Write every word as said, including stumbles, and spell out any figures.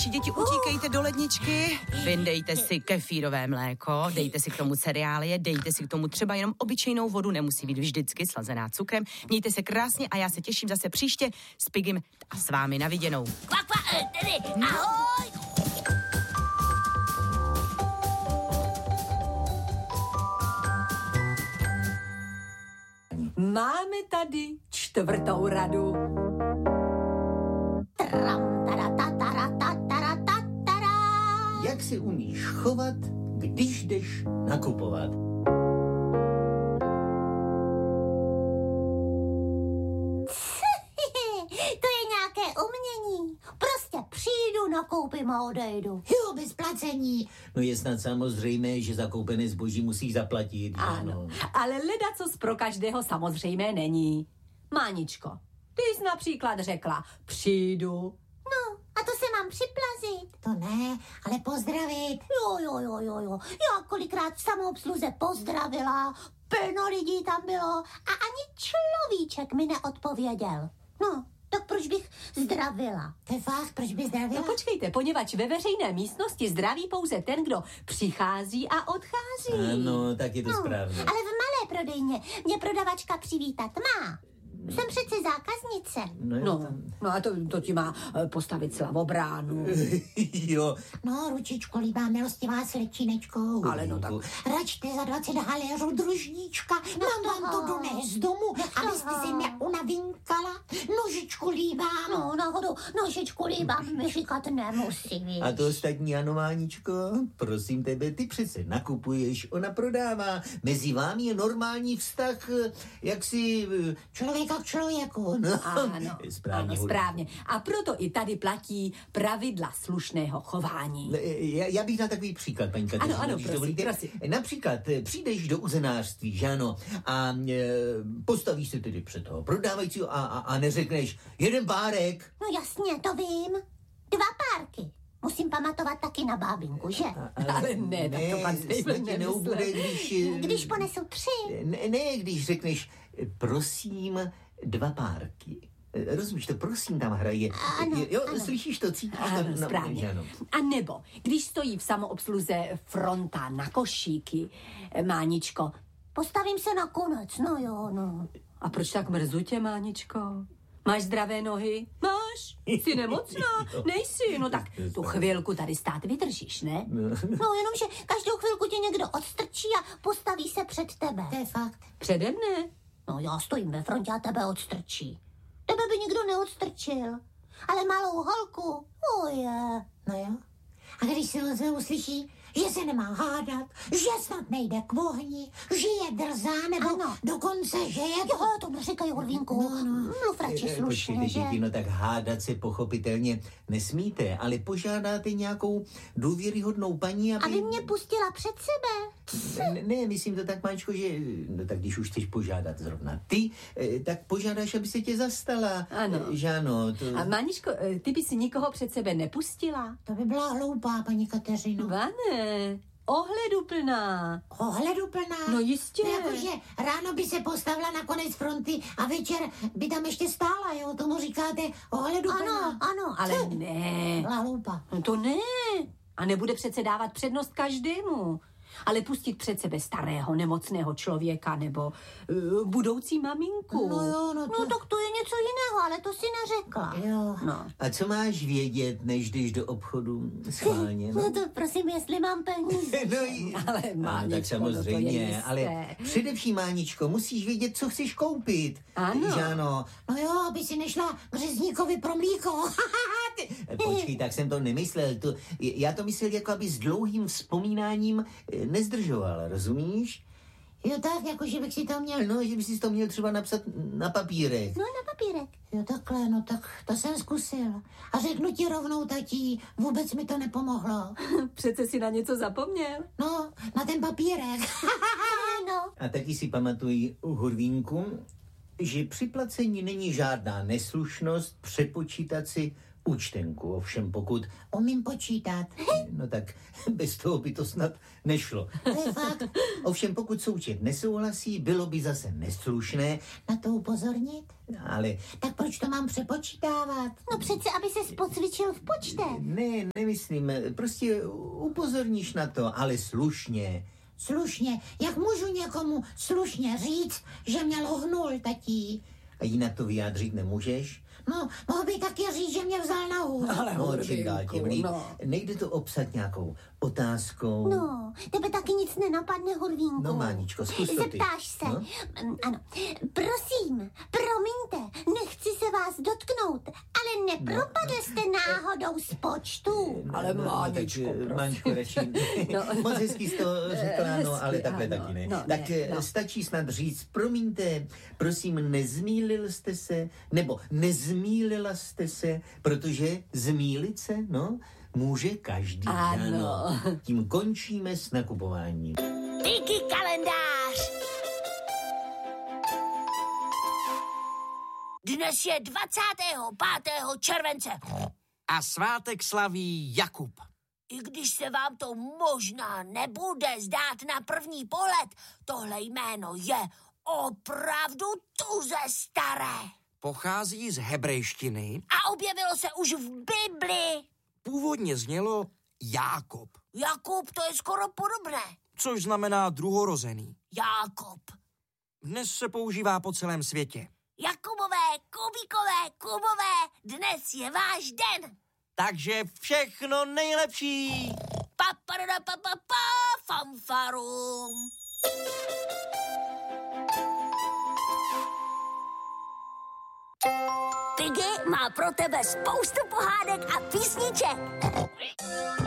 mladší děti, utíkejte do ledničky, vyndejte si kefírové mléko, dejte si k tomu cereálie, dejte si k tomu třeba jenom obyčejnou vodu, nemusí být vždycky slazená cukrem. Mějte se krásně a já se těším zase příště s Pigim a s vámi na viděnou. Kvak, kvak, tedy, ahoj! Máme tady čtvrtou radu. Tram, tara, ta, tara, ta, tara, ta, tara. Jak se umíš chovat, když jdeš nakupovat? To je nějaké umění. Prostě přijdu, nakoupím a odejdu. Jo, bez placení. No je snad samozřejmé, že zakoupené zboží musí zaplatit. Ano, ale ledacos pro každého samozřejmé není. Máničko, ty jsi například řekla, přijdu. No, a to se mám připlazit. To ne, ale pozdravit. Jo, jo, jo, jo, jo. Já kolikrát v samoobsluze pozdravila, plno lidí tam bylo a ani človíček mi neodpověděl. No, tak proč bych zdravila? To je fakt, proč bych zdravila? No počkejte, poněvadž ve veřejné místnosti zdraví pouze ten, kdo přichází a odchází. Ano, tak je to no, správně. Ale v malé prodejně mě prodavačka přivítat má. Jsem přece zákaznice. No, no, no a to, to ti má postavit slavobránu. Jo. No, ručičko líbá, milostivá slečinečko. Ale no tak... Račte za dvacet haléřů družníčka, no mám vám to donést z domu, abyste si neunavinkala. Nožičku líbám. No, náhodou, nožičku líbám, mi říkat nemusí, víš. A to ostatní, ano, Máničko, prosím tebe, ty přece nakupuješ, ona prodává. Mezi vámi je normální vztah, jak si... Člověka k člověku. No, ano, správně, ano, správně. A proto i tady platí pravidla slušného chování. Já, já bych dal takový příklad, paní Kateřino. Ano, ano, prosím, prosím. Například přijdeš do uzenářství, že ano, a e, postavíš se tedy před toho prodávajícího a, a, a neřekneš jeden párek. No jasně, to vím. Dva párky. Musím pamatovat taky na bábinku, že? Ale, ale ne, tak to pan snad neubude, když... Když ponesu tři. Ne, ne, když řekneš, prosím, dva párky. Rozumíš to, prosím, tam hraje. Ano, jo, ano. Slyšíš to, cítíš ano, to? No, správně. Ano. A nebo, když stojí v samoobsluze fronta na košíky, Máničko. Postavím se na konec, no jo, no. A proč tak mrzutě, Máničko? Máš zdravé nohy? Máš? Jsi nemocná? Nejsi? No tak tu chvilku tady stát vydržíš, ne? No jenomže každou chvilku tě někdo odstrčí a postaví se před tebe. To je fakt. Přede mne? No já stojím ve frontě a tebe odstrčí. Tebe by nikdo neodstrčil. Ale malou holku, oh je. No jo. A když se ozve uslyší, že se nemá hádat, že snad nejde k ohni, že je drzá, nebo ano. Dokonce, že je... Jo, to neříkají, Urvínku. No, no. Mluv radši slušně, Počkejte, že? děti, no tak hádat se pochopitelně nesmíte, ale požádáte nějakou důvěryhodnou paní, aby... Aby mě pustila před sebe. Ne, ne, myslím to tak, Máčko, že... No tak když už chceš požádat zrovna ty, tak požádáš, aby se tě zastala. Ano. Že ano, to... A Máničko, ty by si nikoho před sebe nepustila? To by byla hloupá, paní Kateřino. Vane, ohleduplná. Ohleduplná? No jistě. To jakože ráno by se postavila na konec fronty a večer by tam ještě stála, jo? Tomu říkáte ohleduplná. Ano, ano, ale Co? ne. Byla hloupá. No to ne. A nebude přece dávat přednost každému. Ale pustit před sebe starého, nemocného člověka nebo uh, budoucí maminku. No jo, no, to... no tak to je něco jiného, ale to si neřekla. Jo. No. A co máš vědět, než jdeš do obchodu schválně? No, no to prosím, jestli mám peníze. no i... Ale ano, Máničko, tak samozřejmě, no to ale především, Máničko, musíš vědět, co chceš koupit. Ano. Že ano. No jo, aby si nešla k řezníkovi pro mlíko. Počkej, tak jsem to nemyslel. To, já to myslel jako, aby s dlouhým vzpomínáním nezdržoval, rozumíš? Jo tak, jako že bych si to měl... No, že bys si to měl třeba napsat na papírek. No na papírek. Jo takhle, no tak to jsem zkusil. A řeknu ti rovnou, tatí, vůbec mi to nepomohlo. Přece si na něco zapomněl. No, na ten papírek. no. A taky si pamatuj, Hurvínku, že při placení není žádná neslušnost přepočítat si účtenku, ovšem pokud... Umím počítat. No tak bez toho by to snad nešlo. To je fakt. Ovšem pokud součet nesouhlasí, bylo by zase neslušné, Na to upozornit? ale Tak proč to mám přepočítávat? No přece, aby se pocvičil v počte. ne, nemyslím, prostě upozorníš na to, ale slušně. Slušně. Jak můžu někomu slušně říct, že mě lohnul, tatí? A jinak to vyjádřit nemůžeš? No, mohl by taky říct, že mě vzal na hůl. Ale No, čím dál tím líp. no. Nejde to obsat nějakou otázkou. No, tebe taky nic nenapadne, Hurvínku. No, Máničko, zkus to ty. Zeptáš se. No? Mm, Ano. Prosím, promiňte, nechci se vás dotknout, ale nepropadl jste náhodou z počtu. Ale Máničko, tak, prosím. Máničko, radši. No. Moc hezky jsi to řekla, no, Hezky, ale takhle ano. taky ne. No, tak ne, eh, no. stačí snad říct, promiňte, prosím, nezmýlil jste se, nebo nezmýlila jste se, protože zmýlit se, no, může každý. Ano. Tím končíme s nakupováním. Díky kalendář. Dnes je dvacátého pátého července. A svátek slaví Jakub. I když se vám to možná nebude zdát na první pohled, tohle jméno je opravdu tuze staré. Pochází z hebrejštiny. A objevilo se už v Bibli. Původně znělo Jákob, Jakub, to je skoro podobné. což znamená druhorozený. Jákob. Dnes se používá po celém světě. Jakubové, Kubíkové, Kubové, dnes je váš den. Takže všechno nejlepší. Pa, pa, da, pa, pa, pa, fanfarum. Piggy má pro tebe spoustu pohádek a písniček.